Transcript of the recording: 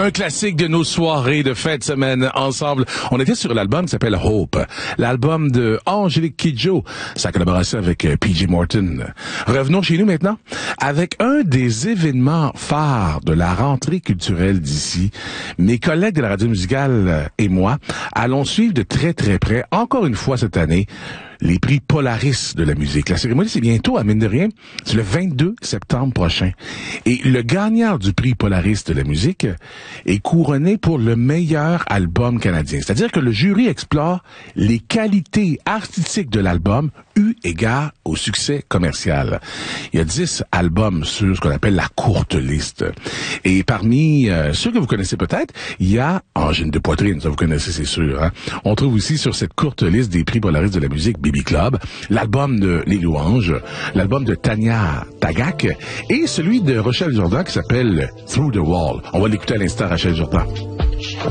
Un classique de nos soirées de fin de semaine ensemble. On était sur l'album qui s'appelle Hope, l'album de Angélique Kidjo, sa collaboration avec P.J. Morton. Revenons chez nous maintenant avec un des événements phares de la rentrée culturelle d'ici. Mes collègues de la radio musicale et moi allons suivre de très très près, encore une fois cette année, les prix Polaris de la musique. La cérémonie, c'est bientôt, à mine de rien, c'est le 22 septembre prochain. Et le gagnant du prix Polaris de la musique est couronné pour le meilleur album canadien. C'est-à-dire que le jury explore les qualités artistiques de l'album eu égard au succès commercial. Il y a 10 albums sur ce qu'on appelle la courte liste. Et parmi ceux que vous connaissez peut-être, il y a Angine de poitrine, ça vous connaissez, c'est sûr. Hein? On trouve aussi sur cette courte liste des prix Polaris de la musique Baby Club, l'album de Les Louanges, l'album de Tania Tagak et celui de Rachel Jourdan qui s'appelle Through the Wall. On va l'écouter à l'instant, Rachel Jourdan.